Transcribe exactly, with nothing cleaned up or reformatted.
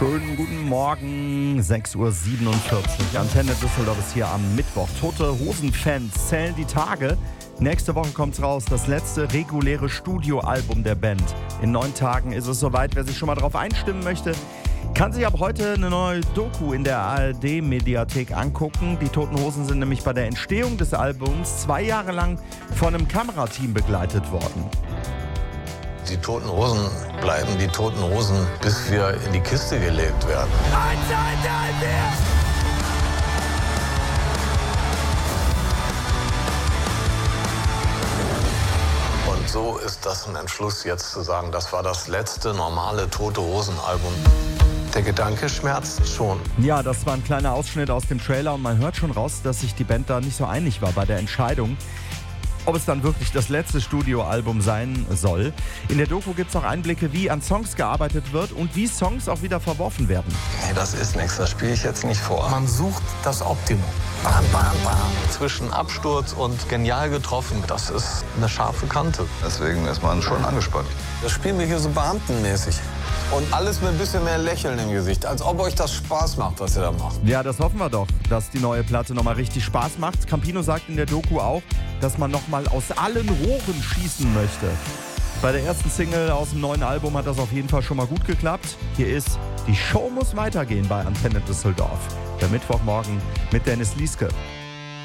Schönen guten Morgen, sechs Uhr siebenundvierzig. Antenne Düsseldorf ist hier am Mittwoch. Tote Hosen-Fans zählen die Tage. Nächste Woche kommt's raus, das letzte reguläre Studioalbum der Band. In neun Tagen ist es soweit. Wer sich schon mal drauf einstimmen möchte, kann sich ab heute eine neue Doku in der A R D-Mediathek angucken. Die Toten Hosen sind nämlich bei der Entstehung des Albums zwei Jahre lang von einem Kamerateam begleitet worden. Die Toten Hosen bleiben die Toten Hosen, bis wir in die Kiste gelegt werden. Eins, zwei, drei, vier! Und so ist das ein Entschluss, jetzt zu sagen, das war das letzte normale Tote Hosen-Album. Der Gedanke schmerzt schon. Ja, das war ein kleiner Ausschnitt aus dem Trailer und man hört schon raus, dass sich die Band da nicht so einig war bei der Entscheidung, ob es dann wirklich das letzte Studioalbum sein soll. In der Doku gibt es auch Einblicke, wie an Songs gearbeitet wird und wie Songs auch wieder verworfen werden. Nee, das ist nichts, das spiele ich jetzt nicht vor. Man sucht das Optimum. Bam, bam, bam. Zwischen Absturz und genial getroffen, das ist eine scharfe Kante. Deswegen ist man schon angespannt. Das spielen wir hier so beamtenmäßig. Und alles mit ein bisschen mehr Lächeln im Gesicht, als ob euch das Spaß macht, was ihr da macht. Ja, das hoffen wir doch, dass die neue Platte nochmal richtig Spaß macht. Campino sagt in der Doku auch, dass man nochmal aus allen Rohren schießen möchte. Bei der ersten Single aus dem neuen Album hat das auf jeden Fall schon mal gut geklappt. Hier ist Die Show muss weitergehen bei Antenne Düsseldorf. Der Mittwochmorgen mit Dennis Lieske.